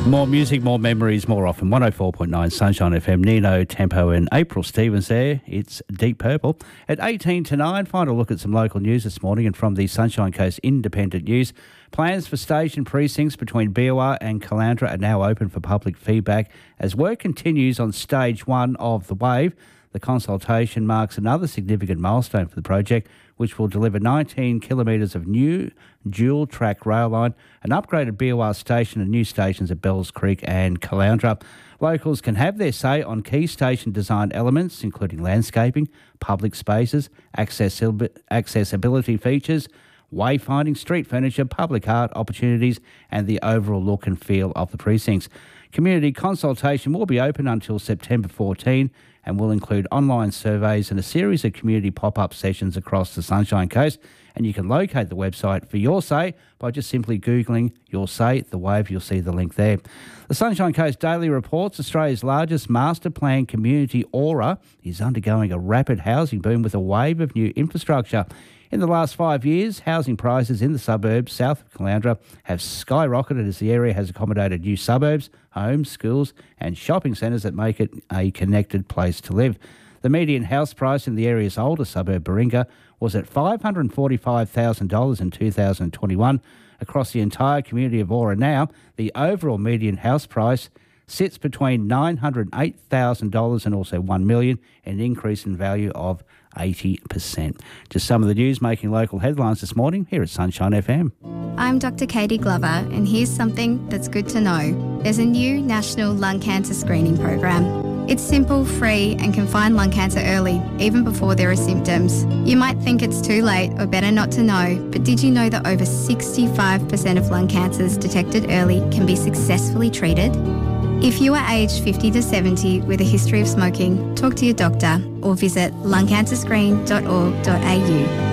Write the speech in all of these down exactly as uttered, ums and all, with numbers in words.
More music, more memories, more often. one oh four point nine Sunshine F M. Nino, Tempo and April Stevens there. It's Deep Purple. At eighteen to nine, final look at some local news this morning, and from the Sunshine Coast Independent News, plans for station precincts between Beerwah and Caloundra are now open for public feedback as work continues on stage one of the wave. The consultation marks another significant milestone for the project, which will deliver nineteen kilometres of new dual-track rail line, an upgraded Beerwah station and new stations at Bells Creek and Caloundra. Locals can have their say on key station design elements, including landscaping, public spaces, accessi- accessibility features, wayfinding, street furniture, public art opportunities and the overall look and feel of the precincts. Community consultation will be open until September fourteenth and will include online surveys and a series of community pop-up sessions across the Sunshine Coast. And you can locate the website for Your Say by just simply Googling Your Say, the wave. You'll see the link there. The Sunshine Coast Daily reports Australia's largest master plan community, Aura, is undergoing a rapid housing boom with a wave of new infrastructure. In the last five years, housing prices in the suburbs south of Caloundra have skyrocketed as the area has accommodated new suburbs, homes, schools and shopping centres that make it a connected place to live. The median house price in the area's older suburb, Baringa, was at five hundred forty-five thousand dollars in two thousand twenty-one. Across the entire community of Aura now, the overall median house price sits between nine hundred eight thousand dollars and also one million dollars, an increase in value of eighty percent. Just some of the news making local headlines this morning here at Sunshine F M. I'm Doctor Katie Glover, and here's something that's good to know. There's a new national lung cancer screening program. It's simple, free, and can find lung cancer early, even before there are symptoms. You might think it's too late or better not to know, but did you know that over sixty-five percent of lung cancers detected early can be successfully treated? If you are aged fifty to seventy with a history of smoking, talk to your doctor or visit lung cancer screen dot org dot a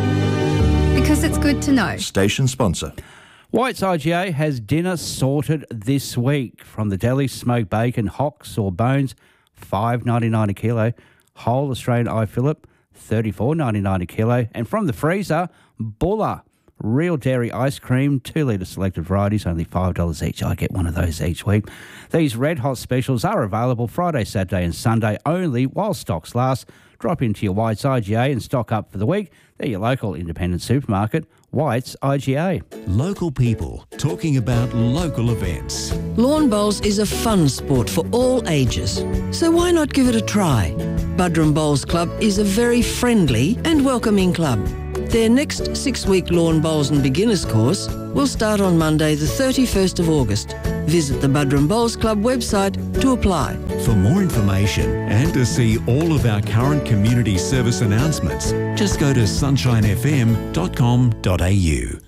u. Because it's good to know. Station sponsor. White's I G A has dinner sorted this week. From the deli, smoked bacon, hocks or bones, five dollars ninety-nine a kilo. Whole Australian eye fillet, thirty-four dollars ninety-nine a kilo. And from the freezer, Bulla real dairy ice cream, two litre selected varieties, only five dollars each. I get one of those each week. These red hot specials are available Friday, Saturday and Sunday only while stocks last. Drop into your White's I G A and stock up for the week. They're your local independent supermarket, White's I G A. Local people talking about local events. Lawn bowls is a fun sport for all ages, so why not give it a try? Buderim Bowls Club is a very friendly and welcoming club. Their next six-week lawn bowls and beginners course will start on Monday the thirty-first of August. Visit the Buderim Bowls Club website to apply. For more information and to see all of our current community service announcements, just go to sunshine f m dot com dot a u.